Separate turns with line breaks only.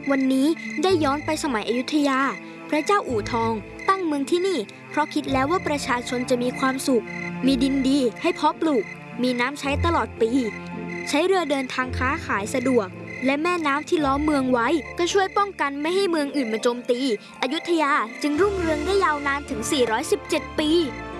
วันนี้ได้ย้อนไปสมัยอยุธยาพระเจ้าอู่ทองตั้งเมืองที่นี่เพราะคิดแล้วว่าประชาชนจะมีความสุขมีดินดีให้เพาะปลูกมีน้ำใช้ตลอดปีใช้เรือเดินทางค้าขายสะดวกและแม่น้ำที่ล้อมเมืองไว้ก็ช่วยป้องกันไม่ให้เมืองอื่นมาโจมตีอยุธยาจึงรุ่งเรืองได้ยาวนานถึง417 ปี